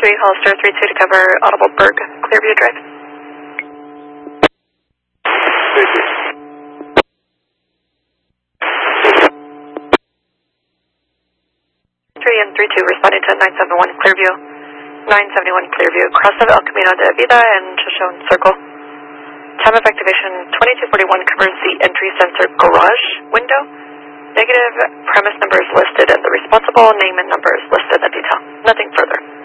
3 Hollister 32 to cover Audible Berg, Clearview Drive. 3 and 32 responding to 971 Clearview. 971 Clearview, cross of El Camino de Vida and Shoshone Circle. Time of activation 2241 covers the entry sensor garage window. Negative, premise number is listed and the responsible name and number is listed in detail. Nothing further.